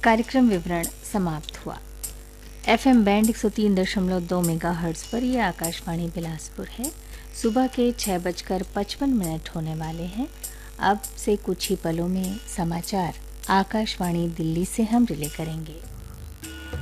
कार्यक्रम विवरण समाप्त हुआ। FM बैंड 103.2 मेगाहर्ट्ज़ पर यह आकाशवाणी बिलासपुर है। सुबह के 6:55 होने वाले हैं। अब से कुछ ही पलों में समाचार आकाशवाणी दिल्ली से हम रिले करेंगे।